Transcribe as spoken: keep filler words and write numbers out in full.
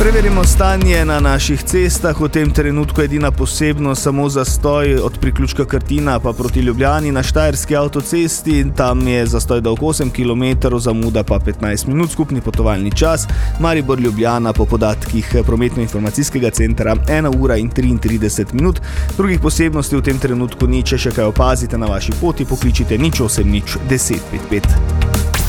Preverimo stanje na naših cestah. V tem trenutku edina posebno samo zastoj od priključka Krtina pa proti Ljubljani na Štajerski avtocesti. Tam je zastoj dolg osem kilometrov, zamuda pa petnajst minut, skupni potovalni čas. Maribor Ljubljana po podatkih prometno-informacijskega centra ena ura in triintrideset minut. Drugih posebnosti v tem trenutku ni, če še kaj opazite na vaši poti, pokličite nič osem nič deset pet pet.